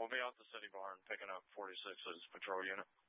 We'll be out the city barn picking up 46's patrol unit.